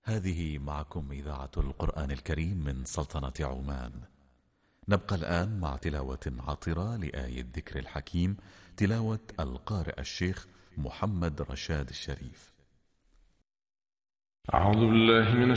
هذه معكم إذاعة القرآن الكريم من سلطنة عمان. نبقى الآن مع تلاوة عطرة لآية ذكر الحكيم، تلاوة القارئ الشيخ محمد رشاد الشريف. أعوذ بالله من